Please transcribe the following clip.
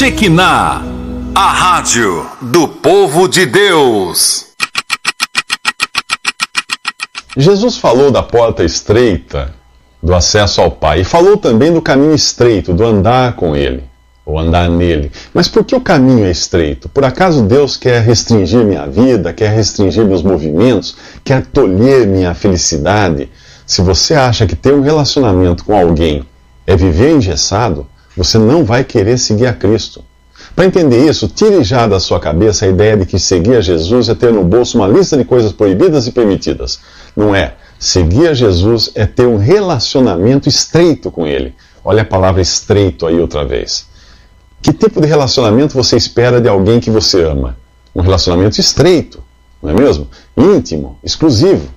Shekinah, a rádio do povo de Deus. Jesus falou da porta estreita do acesso ao Pai e falou também do caminho estreito, do andar com Ele, ou andar nele. Mas por que o caminho é estreito? Por acaso Deus quer restringir minha vida, quer restringir meus movimentos, quer tolher minha felicidade? Se você acha que ter um relacionamento com alguém é viver engessado, você não vai querer seguir a Cristo. Para entender isso, tire já da sua cabeça a ideia de que seguir a Jesus é ter no bolso uma lista de coisas proibidas e permitidas. Não é. Seguir a Jesus é ter um relacionamento estreito com Ele. Olha a palavra estreito aí outra vez. Que tipo de relacionamento você espera de alguém que você ama? Um relacionamento estreito, não é mesmo? Íntimo, exclusivo.